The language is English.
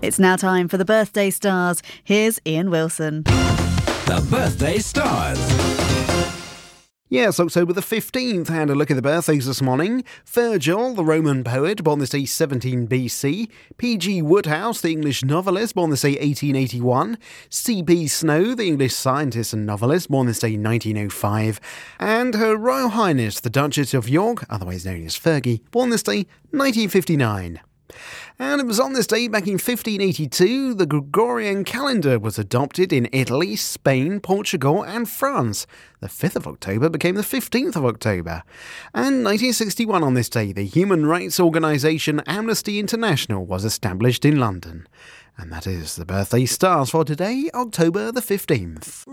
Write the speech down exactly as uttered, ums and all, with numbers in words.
It's now time for the Birthday Stars. Here's Ian Wilson. The Birthday Stars. Yes, October the fifteenth, and a look at the birthdays this morning. Virgil, the Roman poet, born this day seventeen B C. P G Wodehouse, the English novelist, born this day eighteen eighty-one. C P Snow, the English scientist and novelist, born this day nineteen oh five. And Her Royal Highness, the Duchess of York, otherwise known as Fergie, born this day nineteen fifty-nine. And it was on this day back in fifteen eighty-two the Gregorian calendar was adopted in Italy, Spain, Portugal and France. The fifth of October became the fifteenth of October. And nineteen sixty-one on this day the human rights organisation Amnesty International was established in London. And that is the Birthday Stars for today, October the fifteenth.